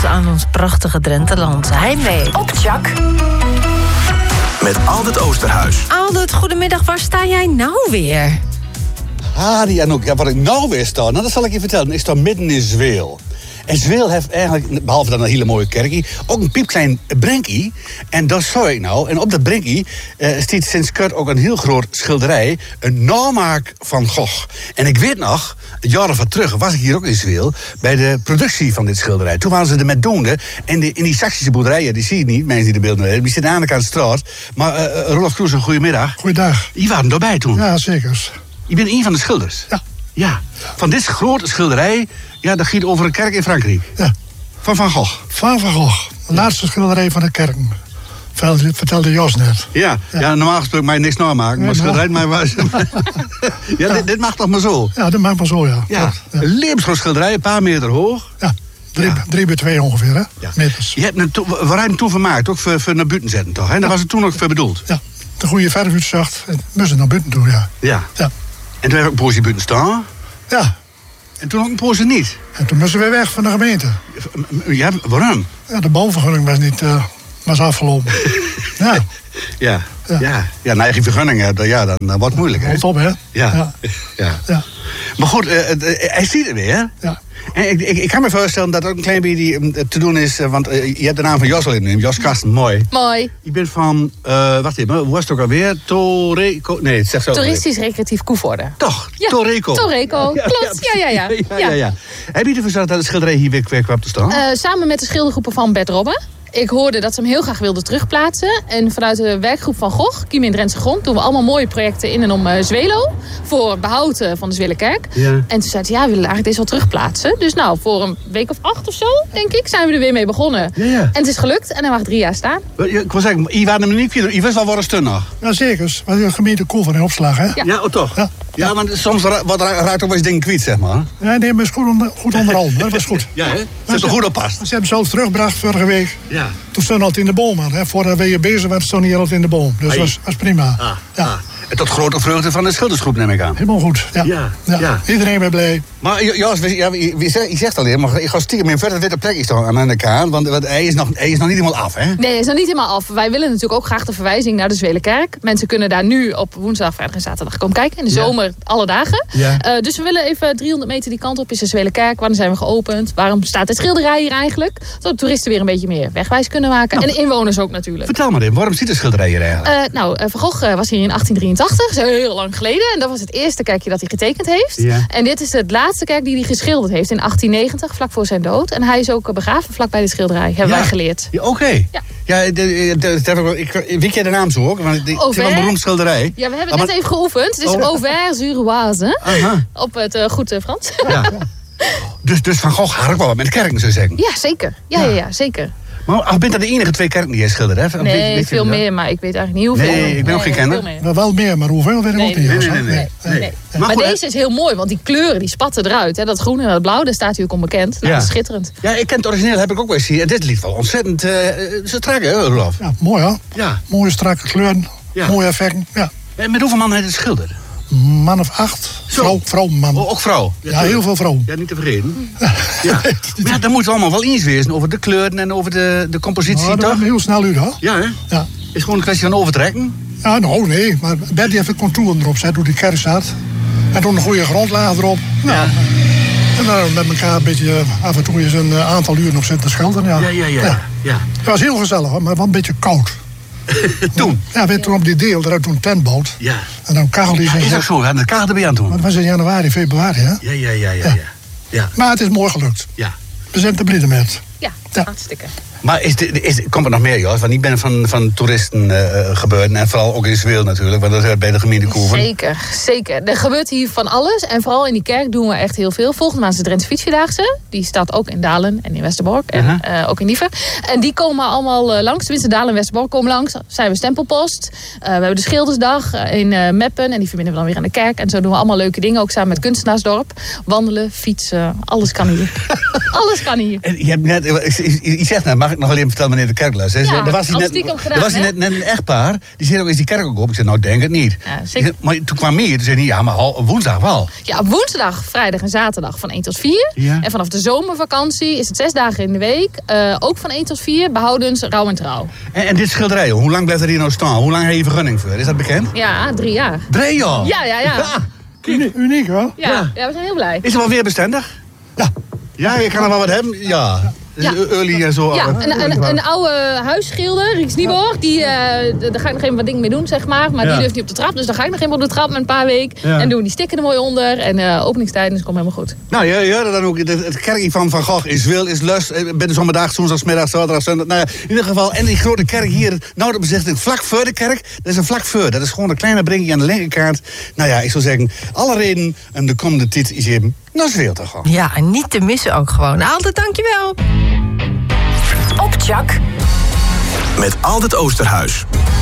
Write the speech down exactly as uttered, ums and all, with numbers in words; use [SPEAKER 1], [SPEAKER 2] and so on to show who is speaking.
[SPEAKER 1] aan ons prachtige Drenteland. Heimwee.
[SPEAKER 2] Op Tjak.
[SPEAKER 3] Met Aldert Oosterhuis.
[SPEAKER 1] Aldert, goedemiddag. Waar sta jij nou weer?
[SPEAKER 4] Ah, die Anouk. Ja, wat ik nou weer sta, nou, dat zal ik je vertellen. Ik sta midden in Zweel. En Zweel heeft eigenlijk, behalve dan een hele mooie kerkie, ook een piepklein brenkie. En dat zou ik nou. En op dat brenkie uh, staat sinds kort ook een heel groot schilderij. Een namaak van Gogh. En ik weet nog, jaren van terug was ik hier ook in Zweel bij de productie van dit schilderij. Toen waren ze er met doende. En de, in die Saksische boerderijen, die zie je niet, mensen die de beelden hebben. Die zitten aan de kant de straat. Maar uh, Rolf Kroes, een goedemiddag.
[SPEAKER 5] Goeiedag.
[SPEAKER 4] Die waren erbij toen.
[SPEAKER 5] Ja, zeker.
[SPEAKER 4] Je bent een van de schilders.
[SPEAKER 5] Ja.
[SPEAKER 4] Ja. Van dit grote schilderij, ja, dat gaat over een kerk in Frankrijk.
[SPEAKER 5] Ja.
[SPEAKER 4] Van Van Gogh.
[SPEAKER 5] Van Van Gogh. De laatste schilderij van de kerk. Vertelde Jos net.
[SPEAKER 4] Ja, ja. ja normaal gesproken mag je niks namaken. Nee, maar schilderij mij was. ja, ja. Dit, dit mag toch maar zo?
[SPEAKER 5] Ja, dit mag maar zo, ja.
[SPEAKER 4] Ja, ja. Een levensgroot schilderij, een paar meter hoog.
[SPEAKER 5] Ja, drie, ja. drie bij twee ongeveer, hè? Ja. Meters.
[SPEAKER 4] Je hebt een to- waar hij hem toen vermaakt, ook voor, voor naar buiten zetten, toch? Hè? Daar ja. was het toen ook voor bedoeld.
[SPEAKER 5] Ja, de goede verfuitzacht. En moesten naar buiten toe, ja.
[SPEAKER 4] Ja.
[SPEAKER 5] ja.
[SPEAKER 4] En toen heb ik een poosje buiten staan.
[SPEAKER 5] Ja.
[SPEAKER 4] En toen ook een poosje niet.
[SPEAKER 5] En toen moesten we weg van de gemeente.
[SPEAKER 4] Ja, waarom?
[SPEAKER 5] Ja, de bouwvergunning was niet uh, was afgelopen. ja.
[SPEAKER 4] Ja. Ja. Ja. Ja, een eigen vergunning hebben, ja, dan, dan wordt het moeilijk, hè?
[SPEAKER 5] Houdt op, hè?
[SPEAKER 4] Ja. Ja. ja. ja. Maar goed, uh, uh, hij ziet het weer, hè?
[SPEAKER 5] Ja.
[SPEAKER 4] En ik, ik, ik kan me voorstellen dat er ook een klein beetje uh, te doen is, uh, want uh, je hebt de naam van Jos al in, Jos Karsten, mooi.
[SPEAKER 6] Mooi.
[SPEAKER 4] Je bent van, uh, wacht even, hoe was het ook alweer? Toreco? Nee, het zegt zo.
[SPEAKER 6] Toeristisch Recreatief Koevoorde.
[SPEAKER 4] Toch?
[SPEAKER 6] Ja.
[SPEAKER 4] Toreco.
[SPEAKER 6] Toreco, ja, klopt. Ja, ja, ja. ja, ja.
[SPEAKER 4] ja, ja, ja. Heb je ervoor gezorgd dat het schilderij hier weer kwam te staan?
[SPEAKER 6] Uh, samen met de schildergroepen van Bert Robben. Ik hoorde dat ze hem heel graag wilden terugplaatsen. En vanuit de werkgroep van Gogh, Kiem in Drentse Grond, doen we allemaal mooie projecten in en om uh, Zwelo. Voor behoud uh, van de Zwelenkerk. Ja. En toen zei ze, ja, we willen eigenlijk deze wel terugplaatsen. Dus nou, voor een week of acht of zo, denk ik, zijn we er weer mee begonnen. Ja, ja. En het is gelukt en hij mag drie jaar staan.
[SPEAKER 4] Ik wil zeggen, je waren hem niet, je wist wel waar een stun nog.
[SPEAKER 5] Ja, zeker. Maar de gemeente Koevoorde in opslag, hè?
[SPEAKER 6] Ja,
[SPEAKER 4] ja oh, toch? Ja. Ja, ja, maar soms ra- wat ra- raakt ook wel eens dingen kwijt, zeg maar.
[SPEAKER 5] Ja, nee, maar is goed, onder, goed onderhouden. Dat was goed.
[SPEAKER 4] Ja, hè? Ze hebben er goed op past.
[SPEAKER 5] Ze hebben ze al teruggebracht vorige week.
[SPEAKER 4] Ja.
[SPEAKER 5] Toen stond het in de boom, hè. Voordat we hier bezig waren, stond hij al in de boom. Dus dat was, was prima.
[SPEAKER 4] Ah,
[SPEAKER 5] ja.
[SPEAKER 4] ah. En tot grote vreugde van de schildersgroep, neem ik aan.
[SPEAKER 5] Helemaal goed, ja.
[SPEAKER 4] Ja,
[SPEAKER 5] ja. ja. Iedereen weer blij.
[SPEAKER 4] Maar Jos, ja, je zegt al, maar ik ga stiekem in verder witte plekjes staan aan de kaan. Want, want hij, is nog, hij is nog niet helemaal af, hè?
[SPEAKER 6] Nee, hij is nog niet helemaal af. Wij willen natuurlijk ook graag de verwijzing naar de Zwelenkerk. Mensen kunnen daar nu op woensdag, vrijdag en zaterdag komen kijken. In de ja. zomer, alle dagen. Ja. Uh, dus we willen even driehonderd meter die kant op is de Zwelenkerk. Wanneer zijn we geopend? Waarom staat het schilderij hier eigenlijk? Zodat toeristen weer een beetje meer wegwijs kunnen maken. Nou, en de inwoners ook natuurlijk.
[SPEAKER 4] Vertel maar even, waarom ziet het schilderij hier eigenlijk?
[SPEAKER 6] Uh, nou, uh, Van Gogh uh, was hier in achttien drieëntachtig. Dat is heel lang geleden. En dat was het eerste kerkje dat hij getekend heeft. Ja. En dit is het laatste kerk die hij geschilderd heeft in achttien negentig, vlak voor zijn dood. En hij is ook begraven vlak bij de schilderij, hebben ja. wij geleerd.
[SPEAKER 4] Ja, Oké. Okay. Ja. Ja, de, de, de, ik, weet jij de naam zo ook? Want het is wel een beroemd schilderij.
[SPEAKER 6] Ja, we hebben het net even geoefend. Het is oh. Auvers-sur-Oise. Op het uh, goed uh, Frans. Ja.
[SPEAKER 4] dus, dus Van Gogh had ook wel wat met de kerken, zou zeggen.
[SPEAKER 6] Ja, zeker. Ja, ja. ja, ja zeker.
[SPEAKER 4] Maar bent dat de enige twee kerken die jij schildert, hè?
[SPEAKER 6] Nee, weet, weet veel meer, maar ik weet eigenlijk niet hoeveel.
[SPEAKER 4] Nee, ik ben ook nee, geen kenner.
[SPEAKER 5] Maar wel meer, maar hoeveel weet ik
[SPEAKER 6] nee,
[SPEAKER 5] ook niet.
[SPEAKER 4] Nee, nee, nee. nee, nee. nee. nee.
[SPEAKER 6] Maar, maar goed, deze is heel mooi, want die kleuren die spatten eruit. Hè. Dat groen en dat blauw, daar staat hij ook onbekend. Nou, ja. Dat is schitterend.
[SPEAKER 4] Ja, ik ken het origineel, heb ik ook wel eens gezien. En dit liet wel ontzettend uh, strak, hè, Rolf?
[SPEAKER 5] Ja, mooi, hè?
[SPEAKER 4] Ja.
[SPEAKER 5] Mooie strakke kleuren, ja. mooie effecten, ja.
[SPEAKER 4] En met hoeveel man heeft het schilderd?
[SPEAKER 5] Man of acht. Vrouw, vrouw, man.
[SPEAKER 4] Oh, ook vrouw?
[SPEAKER 5] Ja, ja heel veel vrouwen.
[SPEAKER 4] Ja, niet te vergeten. Ja. Maar ja, daar moet allemaal wel eens wezen over de kleuren en over de, de compositie,
[SPEAKER 5] nou, dat
[SPEAKER 4] toch?
[SPEAKER 5] gaat heel snel uit, hoor.
[SPEAKER 4] Ja, hè? Ja. Is gewoon een kwestie van overtrekken?
[SPEAKER 5] Ja, nou, nee. Maar Betty heeft een contouren erop zet, hoe die kerk staat. En toen een goede grondlaag erop. Nou, ja. En dan met elkaar een beetje af en toe eens een aantal uren op zitten schilderen. Ja,
[SPEAKER 4] ja, ja. ja. ja. ja.
[SPEAKER 5] Het was heel gezellig, hoor, maar wel een beetje koud.
[SPEAKER 4] Toen?
[SPEAKER 5] Ja, we hebben toen op die deel, daar toen een tent bouwt.
[SPEAKER 4] Ja.
[SPEAKER 5] En dan kachel die
[SPEAKER 4] ja, is ook zo, we hadden de kachel erbij aan toen.
[SPEAKER 5] Maar dat was in januari, februari, hè?
[SPEAKER 4] Ja, ja, ja, ja. ja. ja.
[SPEAKER 5] Maar het is mooi gelukt.
[SPEAKER 4] Ja.
[SPEAKER 5] We zijn te blij met.
[SPEAKER 6] Ja, ja, hartstikke.
[SPEAKER 4] Maar is de, is, komt er nog meer, Jos? Want ik ben van, van toeristen uh, gebeurd. En vooral ook in Zweel natuurlijk, want dat hoort bij de gemeente Koevoorde.
[SPEAKER 6] Zeker, zeker. Er gebeurt hier van alles. En vooral in die kerk doen we echt heel veel. Volgende maand is de Drentse Fietsvierdaagse. Die staat ook in Dalen en in Westerbork. En uh-huh. uh, ook in Diever. En die komen allemaal uh, langs. Tenminste, Dalen en Westerbork komen langs. Zijn we stempelpost. Uh, we hebben de Schildersdag in uh, Meppen. En die verbinden we dan weer aan de kerk. En zo doen we allemaal leuke dingen. Ook samen met Kunstenaarsdorp. Wandelen, fietsen. Alles kan hier. Alles kan hier.
[SPEAKER 4] En je, hebt net, je zegt net, mag ik nog wel even vertellen, meneer de Kerkles. Hè?
[SPEAKER 6] Ja,
[SPEAKER 4] er was hier
[SPEAKER 6] al
[SPEAKER 4] net,
[SPEAKER 6] stiekem gedaan,
[SPEAKER 4] er was hier
[SPEAKER 6] hè?
[SPEAKER 4] net, net een echtpaar. Die zei ook, is die kerk ook op? Ik zei, nou, denk het niet.
[SPEAKER 6] Ja,
[SPEAKER 4] Ik
[SPEAKER 6] zeker.
[SPEAKER 4] zei, maar toen kwam hij, toen zei hij, ja, maar al- woensdag wel.
[SPEAKER 6] Ja, op woensdag, vrijdag en zaterdag van één tot vier.
[SPEAKER 4] Ja.
[SPEAKER 6] En vanaf de zomervakantie is het zes dagen in de week. Uh, ook van één tot vier, behoudens rouw en trouw.
[SPEAKER 4] En, en dit schilderij, hoe lang blijft er hier nou staan? Hoe lang heb je vergunning voor? Is dat bekend?
[SPEAKER 6] Ja, drie jaar.
[SPEAKER 4] Drie jaar?
[SPEAKER 6] Ja, ja, ja.
[SPEAKER 5] Uni- Uniek, hoor.
[SPEAKER 6] Ja,
[SPEAKER 4] Ja.
[SPEAKER 6] ja, we zijn heel blij.
[SPEAKER 4] Is er wel weer bestendig?
[SPEAKER 5] Ja.
[SPEAKER 4] Ja, je kan er wel wat hebben? Ja. Dus
[SPEAKER 6] Ja.
[SPEAKER 4] early en zo.
[SPEAKER 6] Ja,
[SPEAKER 4] uh,
[SPEAKER 6] een, een, een oude huisschilder, Rieks Nieborg, die, uh, daar ga ik nog even wat dingen mee doen, zeg maar. Maar
[SPEAKER 4] Ja.
[SPEAKER 6] die durft niet op de trap, dus dan ga ik nog even op de trap met een paar weken.
[SPEAKER 4] Ja.
[SPEAKER 6] En doen die stikken er mooi onder. En uh, openingstijden, dus het komt helemaal goed.
[SPEAKER 4] Nou, je, je hoorde dan ook, het, het kerkje van Van Gogh is wil, is lust. eh, Bij de zomerdag, woensdagsmiddag, zaterdag, zondag. Nou ja, in ieder geval, en die grote kerk hier, nou, dat bezichtigt vlak voor de kerk. Dat is een vlak voor. Dat is gewoon een kleine brinkje aan de linkerkant. Nou ja, ik zou zeggen, alle reden om de komende tijd is even naar Zweel te gaan.
[SPEAKER 1] Ja, en niet te missen ook gewoon. Altijd dankjewel.
[SPEAKER 2] Op Tjak.
[SPEAKER 3] Met Aldert Oosterhuis.